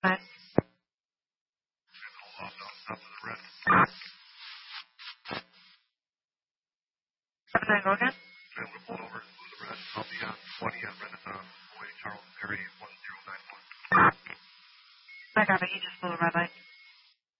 line. Hold on, no, stop to the red. 79, go again. Okay, I'm going to pull over to the red. I'll be on 20 on Renaissance, Way Charles Perry 1091. I got it, you just pulled the red light.